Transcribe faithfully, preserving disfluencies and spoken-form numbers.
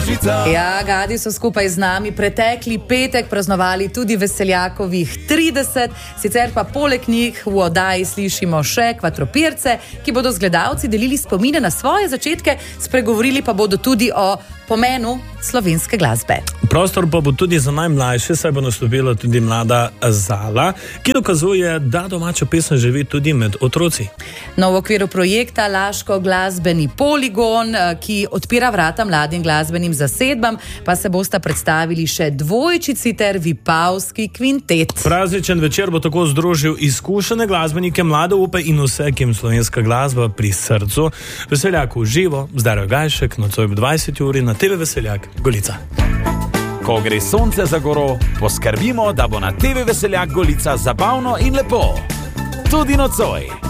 božica. Ja, Gadi so skupaj z nami pretekli petek praznovali tudi Veseljakovih trideset, sicer pa poleg njih v oddaji slišimo še Kvatropirce, ki bodo z gledalci delili spomine na svoje začetke, spregovorili pa bodo tudi o pomenu slovenske glasbe. Prostor pa bo tudi za najmlajše, saj bo nastopila tudi mlada Zala, ki dokazuje, da domača pesem živi tudi med otroci. No, v okviru projekta Laško glasbeni poligon, ki odpira vrata mladim glasbenim zasedbam, pa se bosta predstavili še dvojčici ter vipavski kvintet. Prazničen večer bo tako združil izkušene glasbenike, mlade upe in vse, ki jim slovenska glasba pri srcu. Veseljak v živo, Zdaj Gajšek, nocoj ob dvajseti uri na T V Veseljak Golica. Ko gre sonce za goro, poskrbimo, da bo na T V Veseljak Golica zabavno in lepo. Tudi nocoj.